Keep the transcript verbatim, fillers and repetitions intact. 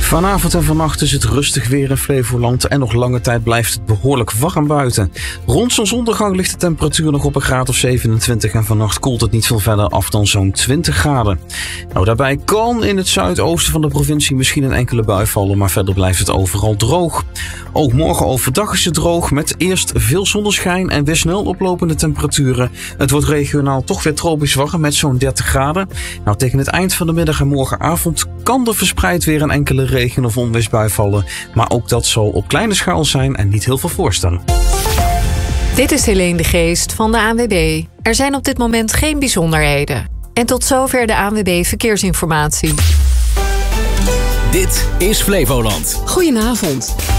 Vanavond en vannacht is het rustig weer in Flevoland en nog lange tijd blijft het behoorlijk warm buiten. Rond zonsondergang ligt de temperatuur nog op een graad of zevenentwintig en vannacht koelt het niet veel verder af dan zo'n twintig graden. Nou, daarbij kan in het zuidoosten van de provincie misschien een enkele bui vallen, maar verder blijft het overal droog. Ook morgen overdag is het droog met eerst veel zonneschijn en weer snel oplopende temperaturen. Het wordt regionaal toch weer tropisch warm met zo'n dertig graden. Nou, tegen het eind van de middag en morgenavond kan er verspreid weer een enkele regen- of onweersbui vallen. Maar ook dat zal op kleine schaal zijn en niet heel veel voorstellen. Dit is Helene de Geest van de A N W B. Er zijn op dit moment geen bijzonderheden. En tot zover de A N W B Verkeersinformatie. Dit is Flevoland. Goedenavond.